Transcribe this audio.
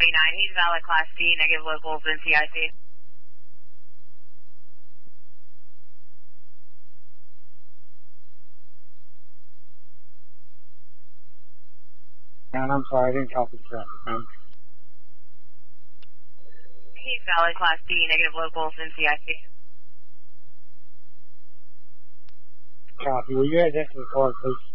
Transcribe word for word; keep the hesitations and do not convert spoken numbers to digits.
nine, he's valid Class D, negative locals in C I C. And I'm sorry, I didn't copy the traffic, man. He's valid Class D, negative locals in C I C. Copy. Will you add that to the card, please?